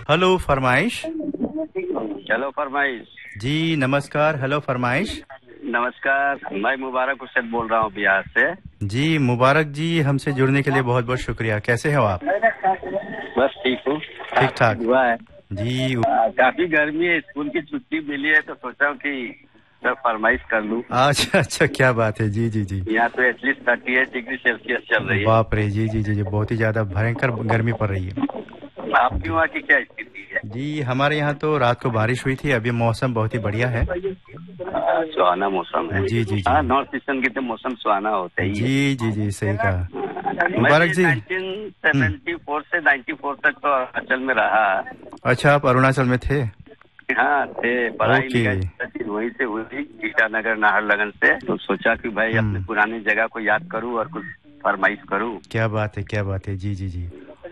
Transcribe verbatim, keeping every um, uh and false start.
Hello फरमाइश। Hello फरमाइश जी नमस्कार। हेलो फरमाइश। नमस्कार, मैं मुबारक हुसैन बोल रहा हूँ बिहार से। जी मुबारक जी, हमसे जुड़ने के लिए बहुत बहुत शुक्रिया। कैसे हो आप? बस ठीक हूँ, ठीक ठाक दुआ है जी। आ, काफी गर्मी है, स्कूल की छुट्टी मिली है तो सोचा हूँ कि मैं फरमाइश कर लूँ। अच्छा अच्छा, क्या बात है। जी जी जी। यहाँ तो at least thirty eight degree Celsius चल रही है। बाप रे, जी जी जी जी, बहुत ही ज्यादा भयंकर गर्मी पड़ रही है। आपकी वहाँ की क्या स्थिति है? जी हमारे यहाँ तो रात को बारिश हुई थी, अभी मौसम बहुत ही बढ़िया है। सुहाना मौसम है। जी जी जी। हाँ, नॉर्थ ईस्टर्न की तो मौसम सुहाना होता ही है। जी जी जी, सही कहा मैं मुबारक भी जी। नाइनटीन हम्म। सेवेंटी फोर से नाइन्टी फोर तक तो अरुणाचल में रहा। अच्छा, आप अरुणाचल में थे? हाँ थे, पढ़ाई ओके। लिखाई वहीं से हुई, ईटानगर नाहरलगन से। तो सोचा कि भाई अपने हम्म। पुरानी जगह को याद करूं और कुछ फरमाइश करूं। क्या बात है, क्या बात है। जी जी जी।